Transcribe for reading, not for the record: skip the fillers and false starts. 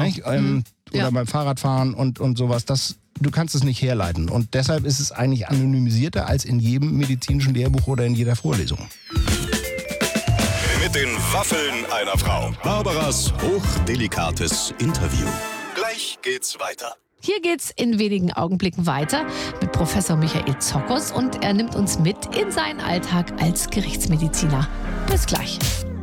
Nicht? Oder beim Fahrradfahren und sowas. Du kannst es nicht herleiten. Und deshalb ist es eigentlich anonymisierter als in jedem medizinischen Lehrbuch oder in jeder Vorlesung. Mit den Waffeln einer Frau. Barbaras hochdelikates Interview. Gleich geht's weiter. Hier geht's in wenigen Augenblicken weiter mit Professor Michael Zokos und er nimmt uns mit in seinen Alltag als Gerichtsmediziner. Bis gleich.